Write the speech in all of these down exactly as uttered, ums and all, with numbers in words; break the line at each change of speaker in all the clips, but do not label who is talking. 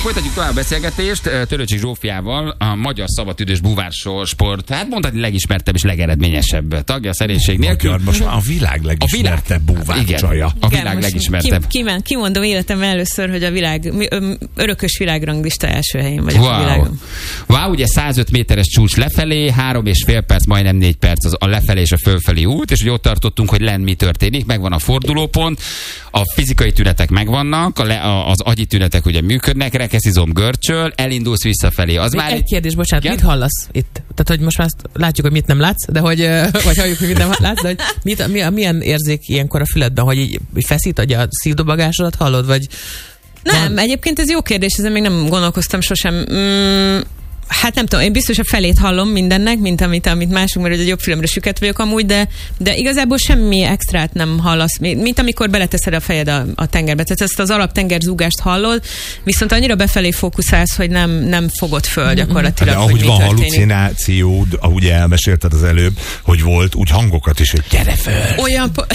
folytatjuk tovább a beszélgetést Törőcsik Zsófiával, a magyar szabadtüdős búvársport, sport, hát mondhatni legismertebb és legeredményesebb tagja, szerénység nélkül.
Magyar, most a világ legismertebb búvárcsaja.
A világ legismertebb.
Ki, ki, kimondom életemben először, hogy a világ, örökös világranglista első helyén vagyok wow. a világon.
Wow, ugye százöt méteres csúcs lefelé, három és fél perc, majdnem négy perc az a lefelé és a fölfelé út, és ugye ott tartottunk, hogy lenn mi történik, megvan a fordulópont, a fizikai tünetek megvannak, a le, a, az agyi tünetek ugye működnek, rekeszizom görcsöl, elindulsz visszafelé. Az már
egy kérdés, bocsánat, igen? Mit hallasz itt? Tehát, hogy most már azt látjuk, hogy mit nem látsz, de hogy, vagy halljuk, hogy mit nem látsz, de hogy mit, mi, milyen érzék ilyenkor a füledben, hogy így feszít, hogy a szívdobagásodat hallod, vagy...
Nem, van? Egyébként ez jó kérdés, ezen még nem gondolkoztam sosem. Mm, hát nem tudom, én biztos a felét hallom mindennek, mint amit, amit mások, mert egy jobb fülemre süket vagyok amúgy, de, de igazából semmi extrát nem hallasz, mint amikor beleteszed a fejed a, a tengerbe. Tehát ezt az alaptengerzúgást hallod, viszont annyira befelé fókuszálsz, hogy nem, nem fogod föl gyakorlatilag,
de
hogy
ahogy
mi
van
történik.
hallucinációd, ahogy elmesélted az előbb, hogy volt úgy hangokat is, hogy gyere föl!
Olyan, po-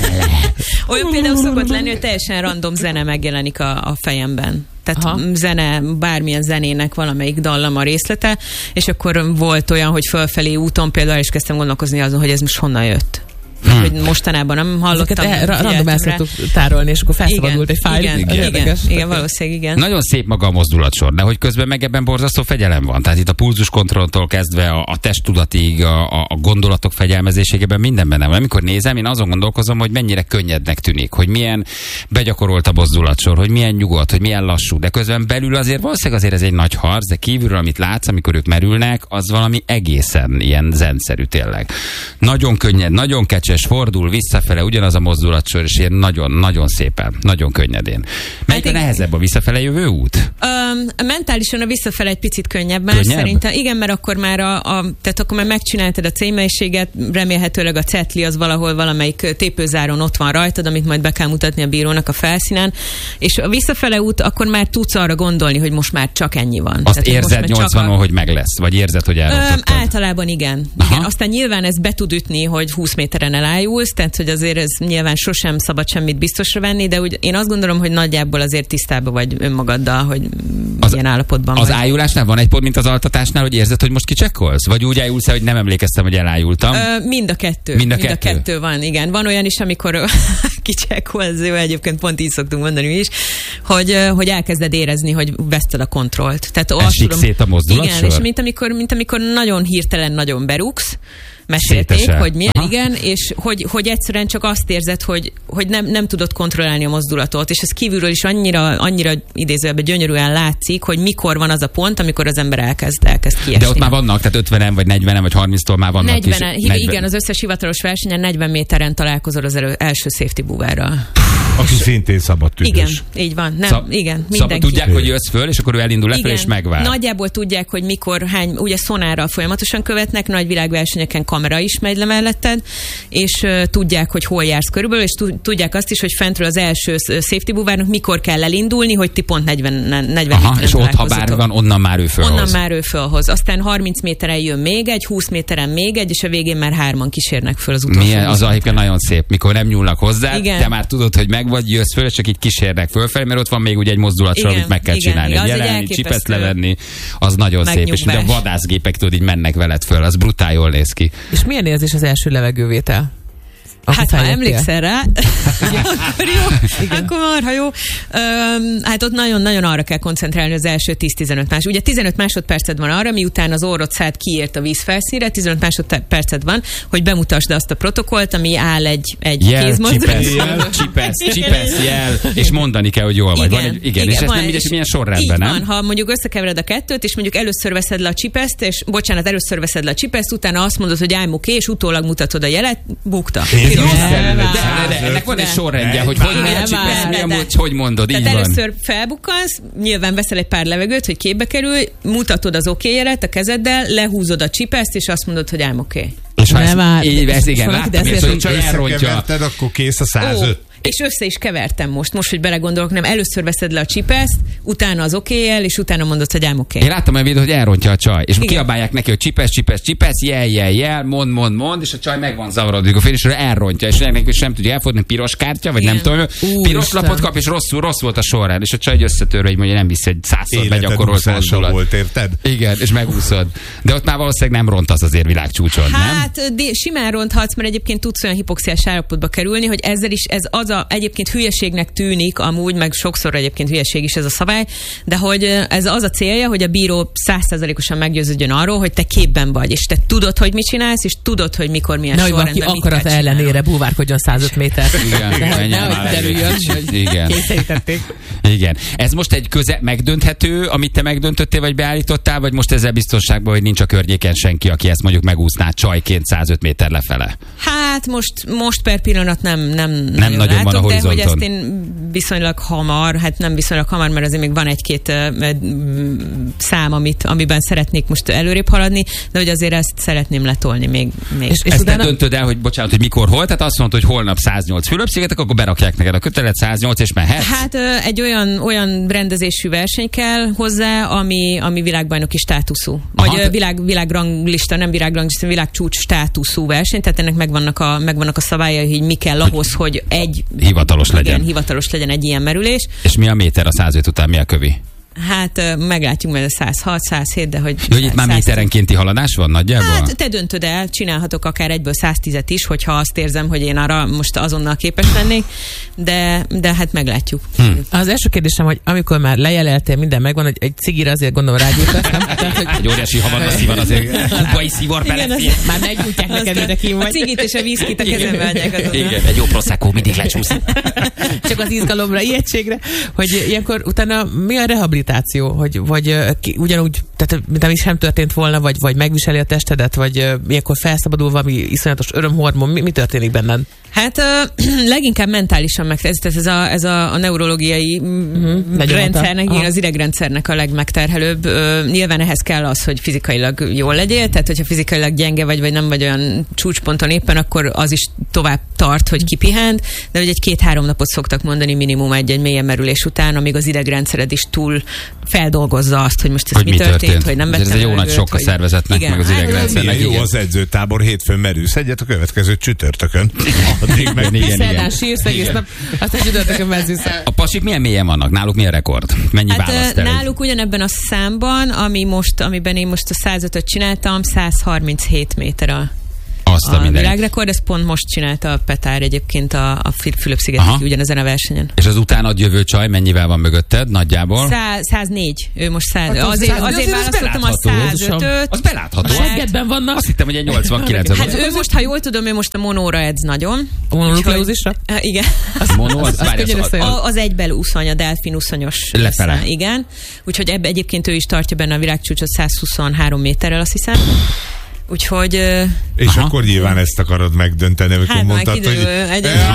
Olyan például szokott lenni, hogy teljesen random zene megjelenik a, a fejemben. Tehát aha. zene, bármilyen zenének valamelyik dallama részlete, és akkor volt olyan, hogy fölfelé úton például is kezdtem gondolkozni azon, hogy ez most honnan jött. Hmm. Hogy mostanában nem hallottam.
Ezeket el, random el szoktuk tárolni, és akkor felszabadult egy fájl.
Igen, igen, igen, igen, valószínűleg igen.
Nagyon szép maga a mozdulatsor, de hogy közben meg ebben borzasztó fegyelem van. Tehát itt a pulzuskontrolltól kezdve a, a testtudatig, a, a gondolatok fegyelmezésében minden benne van. Amikor nézem, én azon gondolkozom, hogy mennyire könnyednek tűnik, hogy milyen begyakorolt a mozdulatsor, hogy milyen nyugodt, hogy milyen lassú, de közben belül azért valószínűleg azért ez egy nagy harc, de kívülről, amit látsz, amikor ők merülnek, az valami egészen ilyen zenszerű tényleg. Nagyon könnyed, nagyon kecses, fordul visszafele, ugyanaz a mozdulatsor, és ilyen nagyon-nagyon szépen, nagyon könnyedén. Melyik hát a nehezebb, a visszafele jövő út?
Um, mentálisan a visszafele egy picit könnyebb már könnyebb? Szerintem. Igen, mert akkor már a, a tehát akkor már megcsináltad a célmelységet, remélhetőleg a cetli az valahol valamelyik tépőzáron ott van rajtad, amit majd be kell mutatni a bírónak a felszínen, és a visszafele út, akkor már tudsz arra gondolni, hogy most már csak ennyi van.
Azt tehát, érzed nyolcvanon, a... hogy meg lesz, vagy érzed, hogy elrontottad?
Um, általában igen. igen. Aztán nyilván ez be tud ütni, hogy húsz méteren elájulsz, tehát hogy azért ez nyilván sosem szabad semmit biztosra venni, de úgy, én azt gondolom, hogy nagyjából azért tisztában vagy önmagaddal, hogy az, milyen állapotban
az
vagy.
Az ájulásnál van egy pont, mint az altatásnál, hogy érzed, hogy most kicsekkolsz? Vagy úgy ájulsz el, hogy nem emlékeztem, hogy elájultam? Ö,
mind a kettő.
Mind a
mind
kettő.
A kettő van, igen. Van olyan is, amikor kicsekkolsz, egyébként pont így szoktunk mondani mi is, hogy, hogy elkezded érezni, hogy veszted a kontrollt. Tehát
esik szét a mozdulatsor?
Igen, és mint amikor, mint amikor nagyon hirtelen nagyon berúgsz, mesélték, szétese. Hogy milyen, aha. igen, és hogy, hogy egyszerűen csak azt érzed, hogy, hogy nem, nem tudod kontrollálni a mozdulatot, és ez kívülről is annyira, annyira idézőjelben gyönyörűen látszik, hogy mikor van az a pont, amikor az ember elkezd, elkezd kiesni.
De ott már vannak, tehát ötvenen, vagy negyvenen, vagy harminctól már vannak
negyvenen,
is.
negyven. Igen, az összes hivatalos versenyen negyven méteren találkozol az elő, első safety búvárral.
Aki szintén szabadtüdős.
Igen, így van. Nem,
Szab,
igen, mindenki.
Szabad, tudják, hogy jössz föl, és akkor ő elindul lefelé, és megvár.
Nagyjából tudják, hogy mikor, hány, ugye szonárral folyamatosan követnek, nagy világversenyeken kamera is megy le melletted, és uh, tudják, hogy hol jársz körülbelül, és tudják azt is, hogy fentről az első safety búvárnak mikor kell elindulni, hogy ti pont negyven, negyven
aha, és ott, ha bár van, onnan már ő fölhoz.
Onnan már ő fölhoz. Aztán harminc méteren jön még egy, húsz méteren még egy, és a végén már hárman kísérnek föl az utolsó.
Milyen, az egyébként nagyon szép, mikor nem nyúlnak hozzá, te már tudod, hogy megvagy, jössz föl, és csak így kísérnek fölfelé, mert ott van még ugye egy mozdulatsor, amit meg kell igen, csinálni. Igen, jelenni, csipet levenni, az nagyon szép, és ugye a vadászgépek tudod, így mennek veled föl, az brutál jól néz ki.
És milyen érzés az első levegővétel?
Hát, ha emlékszel rá, akkor jó, igen. Akkor marha jó. Öm, hát ott nagyon-nagyon arra kell koncentrálni az első tíz-tizenöt másodperc. Ugye tizenöt másodperced van arra, miután az orrod szád kiért a vízfelszínre, tizenöt másodperced van, hogy bemutasd azt a protokollt, ami áll egy, egy
jel,
kézmozdulás.
Jel, csipesz, csipesz, jel, és mondani kell, hogy jól vagy.
Igen,
van egy, igen, igen, és ez nem mindegy, milyen sorrendben, nem?
Van, ha mondjuk összekevered a kettőt, és mondjuk először veszed le a csipeszt, és bocsánat, először veszed le a csipeszt, utána azt mondod, hogy I'm okay, és utólag mutatod a jelet, bukta.
De, de, de ennek van egy sorrendje, hogy hogy megy a csipesz, mi amúgy, hogy mondod,
tehát
így van.
először felbukkansz, nyilván veszel egy pár levegőt, hogy képbe kerül, mutatod az oké jelet a kezeddel, lehúzod a csipeszt, és azt mondod, hogy I'm okay.
És ha ez, így, ez igen, láttam, hogy csak elrontja.
Összekeverted, akkor kész a százöt.
És össze is kevertem most, most, hogy belegondolok, nem, először veszed le a csipeszt, utána az okéjel, és utána mondod, hogy ám oké.
Én láttam egy videót, hogy elrontja a csaj, és kiabálják neki, hogy csipesz, csipesz, csipesz, jel, jel, jel, mond, mond, mond, és a csaj meg van zavarodva, a finish elrontja, és neki is nem tudja elfordulni, piros kártya, vagy igen. nem tudom,
Ú,
piros
Isten.
lapot kap, és rosszul, rossz volt a sorrend, és a csaj összetörve, hogy mondja, nem hiszi, hogy százszor begyakorolt mozdulat.
volt, érted?
Igen, és megúszod. De ott már valószínűleg nem rontasz azért világcsúcson, nem?
Hát de simán ronthatsz, mert egyébként tudsz olyan hipoxiás állapotba kerülni, hogy ezzel is ez az a egyébként hülyeségnek tűnik, amúgy, meg sokszor egyébként hülyeség is ez a szabály, de hogy ez az a célja, hogy a bíró száz százalékosan meggyőződjön arról, hogy te képben vagy, és te tudod, hogy mit csinálsz, és tudod, hogy mikor milyen
Na, hogy valaki
sorrendben mit
akarat
kell csinálni.
ellenére bulvárkodjon százöt méter.
Igen,
De hogy
menjen
nehogy
már
derüljön,
el.
hogy
Igen.
kényszerítették.
Igen. Ez most egy köze megdönthető, amit te megdöntöttél, vagy beállítottál, vagy most ezzel biztonságban, hogy nincs a környéken senki, aki ezt mondjuk megúszná csajként százöt méter lefele?
Hát most, most per pillanat nem, nem, nem
nagyon
látok,
van a
de hogy
horizonton.
ezt én viszonylag hamar, hát nem viszonylag hamar, mert azért még van egy-két uh, szám, amit, amiben szeretnék most előrébb haladni, de hogy azért ezt szeretném letolni még. még.
És, és
Ezt
utána...
te döntöd el, hogy bocsánat, hogy mikor, hol, tehát azt mondod, hogy holnap száznyolc Fülöp-szigetek, akkor berakják neked a kötelet száznyolc, és mehetsz?
Hát uh, egy olyan, olyan rendezésű verseny kell hozzá, ami, ami világbajnoki státuszú. Vagy
Aha,
uh, világ, világranglista, nem világranglista, világcsúcs státuszú verseny, tehát ennek megvannak a, megvannak a szabályai, hogy mi kell ahhoz, hogy egy
hivatalos
igen,
legyen.
hivatalos legyen egy ilyen merülés.
És mi a méter a százöt után, mi a kövi?
Hát uh, meglátjuk majd a száz hat, száz hét, de hogy...
Jó, hogy itt már
száz tíz
méterenkénti haladás van nagyjából?
Hát te döntöd el, csinálhatok akár egyből száztízet is, hogyha azt érzem, hogy én arra most azonnal képes lennék, de, de hát meglátjuk.
Hm.
Az első kérdésem, hogy amikor már lejeleltél, minden megvan, hogy egy cigire azért gondolom rágyújtasz, nem? Tehát, hogy
Egy óriási havanna szívan azért, kubai szívor belefér.
már megnyújtják neked, mire ki
A
vagy.
cigit és a viszkit a kezembe adják azonnal.
Igen, egy jó prosecco mindig lecsúsz.
Csak az izgalomra, ijegységre, hogy ilyenkor utána mi a rehabilitáció, hogy vagy ki, ugyanúgy, tehát mint ami sem történt volna, vagy, vagy megviseli a testedet, vagy uh, ilyenkor felszabadul valami iszonyatos örömhormon, mi, mi történik benned?
Hát uh, leginkább mentálisan meg, ez, ez a, ez a, a neurológiai uh-huh. rendszernek, igen, az idegrendszernek a legmegterhelőbb. Uh, nyilván ehhez kell az, hogy fizikailag jól legyél, tehát hogyha fizikailag gyenge vagy, vagy nem vagy olyan csúcsponton éppen, akkor az is tovább tart, hogy kipihent, de hogy egy két-három napot szoktak mondani minimum egy-egy mélyen merülés után, amíg az idegrendszered is túl feldolgozza azt, hogy most ez
Hogy
mi
mi
történt,
történt.
hogy nem
Ez
vettem
egy jó
levegőt,
nagy sok a
hogy-
szervezetnek,
igen,
meg az
hát,
idegrendszernek.
Milyen jó
igen.
az edzőtábor, hétfőn merülsz egyet, a következő csütörtökön. Addig meg
Igen, igen,
Szerdán
igen.
sírsz egész nap, aztán csütörtökön mezsz vissza.
A pasik milyen mélyen vannak? Náluk mi a rekord? Mennyi
Hát
választ
ö,
el?
náluk ugyanebben a számban, ami most, amiben én most a százötöt csináltam, száz harminchét méter a,
Azt a
a
mindenit.
világrekord, ezt pont most csinálta a Petár egyébként a, a Fü- Fülöp-szigeteki
Aha.
ugyanezen a versenyen.
És az utánad jövő csaj mennyivel van mögötted nagyjából?
Szá, száznégy, ő most száz.
Hát az
azért,
száz-
azért
azért az
választottam a
belátható.
százötöt.
Az belátható.
Hát-
Seggedben vannak.
Azt hittem, hogy egy nyolcvankilenc.
Hát ő most, ha jól tudom, ő most a monóra edz nagyon.
A mononukleózisra?
Úgyhogy- Eh, Igen.
Mono, az,
az
várj,
könnyen
az,
összejön.
az,
A, az egybel úszony, a delfin úszonyos.
Lefele.
össze, igen. Úgyhogy ebbe egyébként ő is tartja benne a világcsúcsot százhuszonhárom méterrel, azt hiszem. Úgyhogy... ö,
És
Aha.
akkor nyilván ezt akarod megdönteni, amikor
Hát majd
mondtad,
kiderül
hogy...
egyelőre.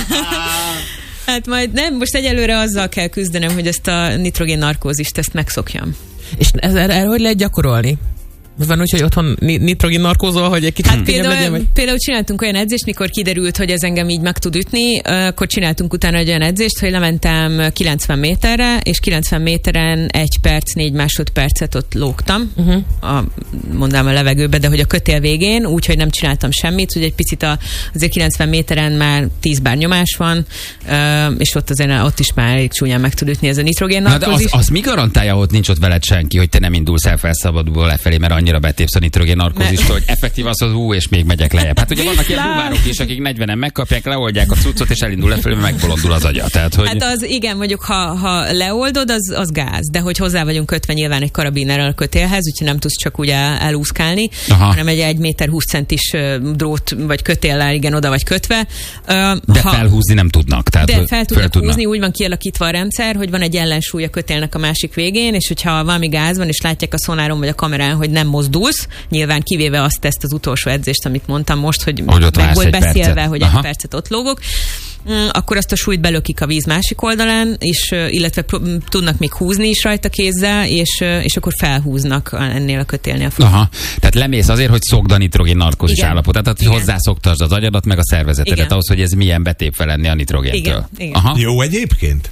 Hát majd nem, most egyelőre azzal kell küzdenem, hogy ezt a nitrogén narkózist, ezt megszokjam.
És ez, erre, erre hogy lehet gyakorolni? Van úgy, hogy otthon ni- nitrogén narkózol, hogy egy kicsit
Hát
könnyebb legyen,
például,
vagy...
például csináltunk olyan edzést, mikor kiderült, hogy ez engem így meg tud ütni, akkor csináltunk utána egy olyan edzést, hogy lementem kilencven méterre, és kilencven méteren egy perc, négy másodpercet ott lógtam, uh-huh. a, mondanám a levegőbe, de hogy a kötél végén, úgyhogy nem csináltam semmit, hogy egy picit a, azért kilencven méteren már tíz bár nyomás van, és ott azért ott is már elég csúnyán meg tud ütni ez a nitrogén
Na de az,
narkózis.
az mi garantálja, hogy nincs ott veled senki, hogy te nem indulsz el felszabadulva lefelé, mert annyira betépsz a nitrogén narkózist, hogy effektív az, hogy hú, és még megyek lejjebb. Hát ugye vannak ilyen buvárok is, akik negyvenen megkapják, leoldják a cuccot, és elindul lefelé, mert megbolondul az agya. Tehát, hogy...
Hát az igen, mondjuk ha, ha leoldod, az, az gáz, de hogy hozzá vagyunk kötve nyilván egy karabinerrel a kötélhez, úgyhogy nem tudsz csak úgy el, elúszkálni,
Aha.
hanem egy egy méter húsz centis ö, drót vagy kötéllel igen oda vagy kötve. Ö,
De
ha,
felhúzni nem tudnak. Tehát,
de
hogy
fel
föl
tudnak
tudnak.
húzni, úgy van kialakítva a rendszer, hogy van egy ellensúly a kötélnek a másik végén, és hogyha valami gáz van, és látják a szonáron vagy a kamerán, hogy nem mozdulsz, nyilván kivéve azt ezt az utolsó edzést, amit mondtam most, hogy,
hogy ott
meg volt beszélve,
percet.
hogy
Aha.
egy percet ott lógok, akkor azt a súlyt belökik a víz másik oldalán, és, illetve pro- tudnak még húzni is rajta kézzel, és, és akkor felhúznak ennél a kötélnél.
Aha, tehát lemész azért, hogy szokd a nitrogén narkózis állapotát, tehát hogy hozzászoktasd az agyadat, meg a szervezetedet
Igen.
ahhoz, hogy ez milyen betépve lenni a nitrogéntől.
Igen. Igen.
Aha.
Jó egyébként?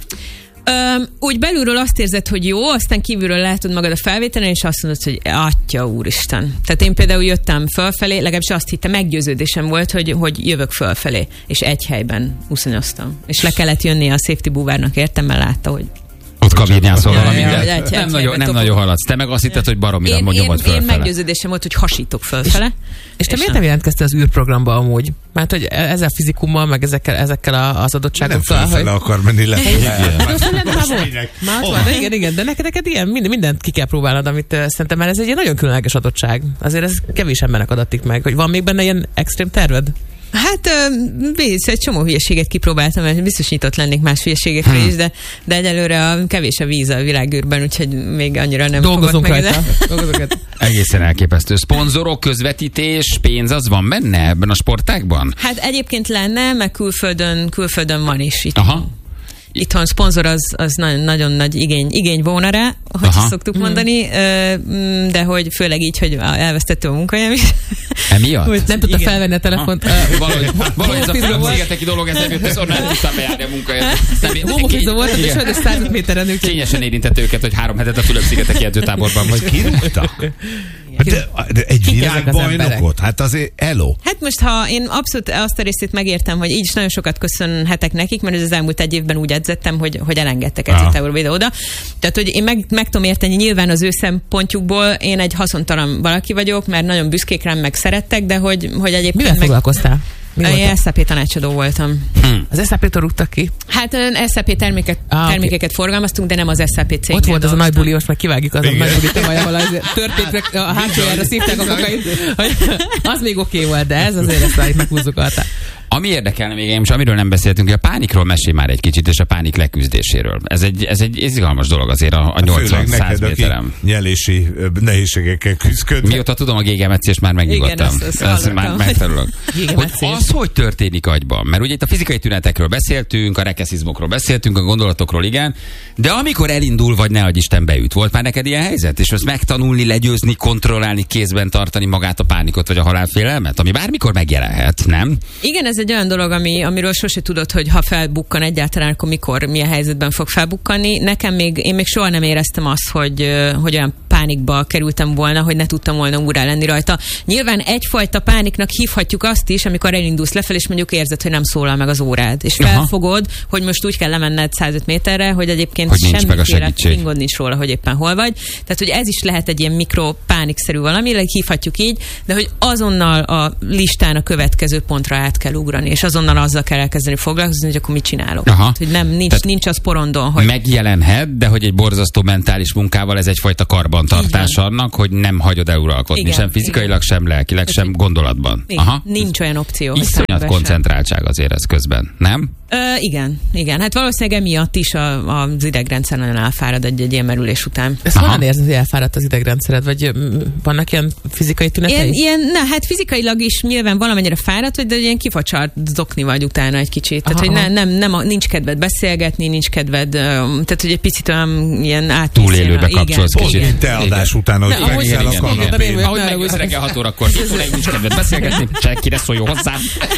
Öm, úgy belülről azt érzed, hogy jó, aztán kívülről látod magad a felvételen, és azt mondod, hogy atya úristen. Tehát én például jöttem fölfelé, legalábbis azt hittem, meggyőződésem volt, hogy, hogy jövök fölfelé, és egy helyben uszonyoztam. És le kellett jönni a safety búvárnak, értem, mert látta, hogy
Ott kavirnyászol
Ja,
valamit,
ja,
de
ja, egy-
nem,
egy
nagyon,
helyben
nem
topog.
nagyon haladsz. Te meg azt hitted, hogy baromira
én,
nyomod
én, én
fölfele.
meggyőződésem volt, hogy hasítok fölfele.
És te miért nem jelentkeztél az űrprogramba amúgy? Mert hogy ezzel a fizikummal, meg ezekkel, ezekkel a- az
Nem
adottságokkal,
felfele
hogy...
akar menni le.
Már volt. Már ott van, de igen, igen, de neked, neked ilyen, minden, mindent ki kell próbálnod, amit uh, szerintem, mert ez egy ilyen nagyon különleges adottság. Azért ez kevés embernek adatik meg, hogy van még benne ilyen extrém terved?
Hát biztos, egy csomó hülyeséget kipróbáltam, mert biztos nyitott lennék más hülyeségekre
Hmm.
is, de, de egyelőre a kevés a víz a világűrben, úgyhogy még annyira nem
Dolgozunk
fogok meg.
rajta. Dolgozunk rajta.
Egészen elképesztő. Szponzorok, közvetítés, pénz, az van benne ebben a sportágban?
Hát egyébként lenne, meg külföldön, külföldön van is itt.
Aha.
Itthon szponzor az, az nagyon, nagyon nagy igény, igény volna rá, hogy
Aha.
is szoktuk mondani, ö, de hogy főleg így, hogy elvesztettem a munkahelyem is.
Emiatt?
Úgy,
Nem tudta
igen.
felvenni a telefont.
Valahogy, valahogy ez a Fülöp-szigeteki dolog, ez nem jött, ez onnan nem tudtam bejárni a munkahelyet.
Homofizó volt, és sajnos száz méteren, úgyhogy...
Kényesen érintett őket, hogy három hetet a Fülöp-szigeteki edzőtáborban vagy.
Kirúgtak? De, de egy
Kik ezek az
világbajnokot? Hát azért elo.
Hát most, ha én abszolút azt a részét megértem, hogy így is nagyon sokat köszönhetek nekik, mert az elmúlt egy évben úgy edzettem, hogy, hogy elengedtek edzőtáborba ide-oda. Tehát, hogy én meg, meg tudom érteni, nyilván az ő szempontjukból én egy haszontalan valaki vagyok, mert nagyon büszkék rám, meg szerettek, de hogy, hogy egyébként...
Mivel
meg...
foglalkoztál? Mi volt
Én
a-
es á pé tanácsadó voltam.
Az es á pé-től rúgtak ki?
Hát es á pé terméket,
Ah, oké.
termékeket forgalmaztunk, de nem az es á pé cégnél
Ott volt az a nagy
dolgoztam.
buli, most meg kivágjuk az a
Igen.
nagy buli temaja, ahol az történt, a hátsójára szívták a kokait, hogy az még oké okay volt, de ez azért ezt már itt meghúzzuk a határ.
Ami érdekelne még, és amiről nem beszéltünk, hogy a pánikról mesélj már egy kicsit, és a pánik leküzdéséről. Ez egy, ez egy izgalmas dolog azért a, a nyolcvan-száz
neked, aki
méterem.
nyelési ö, nehézségekkel küzdköd.
Mióta tudom a gégemetszést, már megnyugodtam.
Igen, ezt- ezt
Ezt már
hallottam.
megtanulok. Hogy
Gégemetszés.
az, hogy történik agyban? Mert ugye itt a fizikai tünetekről beszéltünk, a rekeszizmokról beszéltünk, a gondolatokról igen, de amikor elindul, vagy ne adj Isten beüt, volt már neked ilyen helyzet? És azt megtanulni, legyőzni, kontrollálni, kézben tartani magát a pánikot, vagy a halálfélelmet, ami bármikor megjelenhet, nem?
Igen, ez egy olyan dolog, ami, amiről sose tudod, hogy ha felbukkan egyáltalán, akkor mikor, milyen helyzetben fog felbukkanni. Nekem még, én még soha nem éreztem azt, hogy, ö, hogy olyan pánikba kerültem volna, hogy ne tudtam volna úrrá lenni rajta. Nyilván egyfajta pániknak hívhatjuk azt is, amikor elindulsz lefelé, és mondjuk érzed, hogy nem szólal meg az órád. És
Aha.
felfogod, hogy most úgy kell lemenned százöt méterre, hogy egyébként
Hogy nincs meg a
semmiféle
segítség.
fingod nincs róla, hogy éppen hol vagy. Tehát, hogy ez is lehet egy ilyen mikropánikszerű valami, hívhatjuk így, de hogy azonnal a listán a következő pontra át kell ugrani, és azonnal azzal kell elkezdeni foglalkozni, hogy akkor mit csinálok.
Aha.
Tehát, hogy nem, nincs,
Tehát
nincs az porondon, hogy
Megjelenhet, de hogy egy borzasztó mentális munkával ez egyfajta karbantartás annak, hogy nem hagyod eluralkodni,
Igen,
sem fizikailag, sem lelkileg, sem gondolatban.
igen,
Aha.
nincs olyan opció. hogy
Iszonyat
szembe
koncentráltság azért ez közben, nem?
Ö, igen, igen. Hát valószínűleg emiatt is a, az idegrendszer nagyon elfárad egy, egy ilyen merülés után.
Ezt
Aha.
honnan érzed, hogy elfáradt az idegrendszered? Vagy mm, vannak ilyen fizikai tünetei?
Ilyen, ilyen, na, hát fizikailag is nyilván valamennyire fáradt vagy, de ilyen kifacsart zokni vagy utána egy kicsit. Tehát,
Aha,
hogy
aha.
nem, nem, nem, a- nincs kedved beszélgetni, nincs kedved, ö, tehát, hogy egy picit olyan ilyen átmész.
Túlélőbe
ilyen-
kapcsolsz
igen,
kicsit.
igen.
Mint te adás után, hogy
Ne, amúgy
fekszel
igen,
a
igen,
kanapén.
igen.
Ahogy megjössz reggel hat órakor, tényleg nincs kedved beszélgetni, senki ne szóljon hozzá.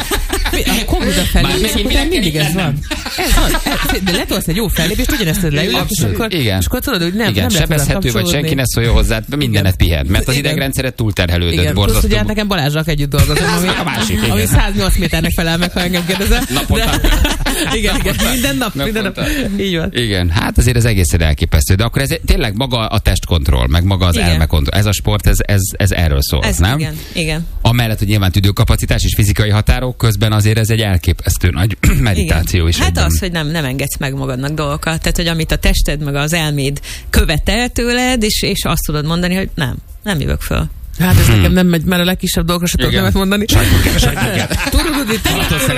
A komputer
Már
fellépés
megint
után
minek
mindig
kell
ez van. Ez van. Ez- De letolsz egy jó fellépést, ugyanezt hogy leülök, és
Abszolút,
akkor,
igen.
és akkor tudod, hogy nem,
Igen,
nem lehet vele
sebezhető vagy,
kapcsolódni.
senki ne szóljon hozzá, mindenet pihen, mert az
Igen.
idegrendszeret túlterhelődött,
Igen, plusz, hogy
borzasztó.
hát nekem Balázsrak együtt dolgozom, ami,
A másik, igen.
ami száznyolc méternek felel meg, ha engem kérdezel.
Naponta.
De, igen, igen,
Naponta.
minden nap, minden nap.
Naponta.
Így van.
Igen, hát azért ez egészen elképesztő, de akkor ez tényleg maga a testkontroll, meg maga az
Igen.
elmekontroll. Ez a sport, ez, ez, ez erről szól,
Ez
nem?
igen, igen.
Amellett, hogy nyilván tüdőkapacitás és fizikai határok közben azért ez egy elképesztő nagy meditáció
Igen.
is.
Hát
egyben.
az, hogy nem, nem engedsz meg magadnak dolgokat. Tehát, hogy amit a tested meg az elméd követel tőled, és, és azt tudod mondani, hogy nem, nem jövök föl.
Hát ez nekem nem megy, mert a legkisebb dolgokra se tudok nemet mondani.
Sajtburger, sajtburger.
Tudod, itt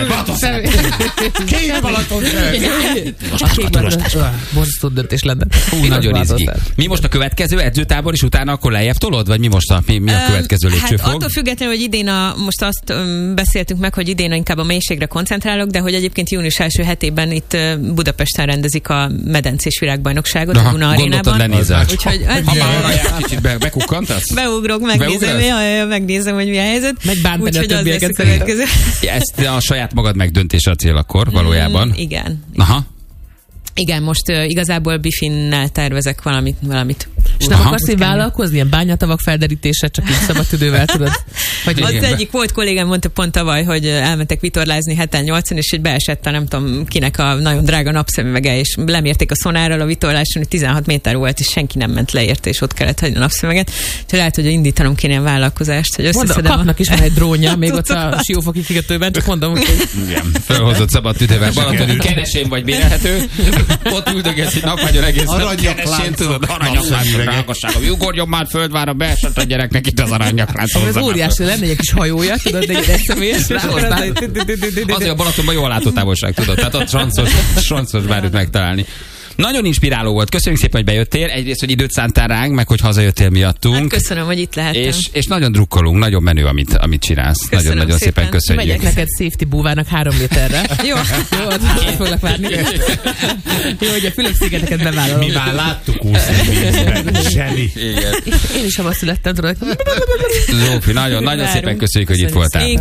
Két Balaton
a kék Balaton. Borzasztó döntés lenne.
Hú, nagyon izgi. Mi most a következő edzőtábor, és utána akkor lejjebb tolod? Vagy mi most a, mi, mi a következő lépcsőfok?
Hát attól függetlenül, hogy idén a, most azt um, beszéltünk meg, hogy idén inkább a mélységre koncentrálok, de hogy egyébként június első hetében itt uh, Budapesten rendezik a medencés világbajnokságot a Duna Arénában.
Lenézel.
Úgyhogy
ha már kicsit be, bekukkantasz?
Beugrok, megnézem, ja, megnézem, hogy mi a helyzet.
Megbántani a többieket
következő.
Ezt a saját magad megdöntése a cél akkor valójában?
Mm, igen.
Aha.
Igen, most uh, igazából Bifinnel tervezek valamit. valamit.
És nem akarsz így vállalkozni? Ilyen bányatavak felderítése, csak így szabad tüdővel, tudod?
Hogy az egyik volt kollégám mondta pont tavaly, hogy elmentek vitorlázni heten nyolcon, és hogy beesett a nem tudom kinek a nagyon drága napszemüvege, és lemérték a szonárral a vitorláson, hogy tizenhat méter volt, és senki nem ment le érte, és ott kellett hagyni a napszemüveget. Úgyhogy lehet, hogy indítanom kéne ilyen vállalkozást, hogy összeszedem.
Mondom, kapnak is van egy drónja, még ott a Siófoki kikötőben, csak mondom, hogy...
Igen, felhozott szabad tüdővel. Balatoni keresén vagy bérelhető. Ott üldögesz egy naphagyjon egész nap keresén, tudod, aranyaklánc, drágaságom. Ugorjon már földvára, beesett a gyereknek itt az aranyaklánc.
Ez óriási lenne egy kis hajója, tudod, egy egyszemélyes.
Azért a Balatonban jól látótávolság, tudod, tehát ott sanszos, sanszos bármit megtalálni. Nagyon inspiráló volt. Köszönjük szépen, hogy bejöttél. Egyrészt, hogy időt szántál ránk, meg hogy hazajöttél miattunk.
Hát köszönöm, hogy itt lehettem.
És, és nagyon drukkolunk, nagyon menő, amit, amit csinálsz. Nagyon-nagyon szépen. szépen köszönjük.
Megyek neked safety búvának három méterre.
Jó.
Jó, ott foglak várni. Jó, hogy a Fülöp-szigeteket bevállalom.
Mi már láttuk úszni vízben. Zseni.
Igen.
Én is abban születtem, tudod.
Zsófi, nagyon, nagyon szépen köszönjük, hogy itt voltál.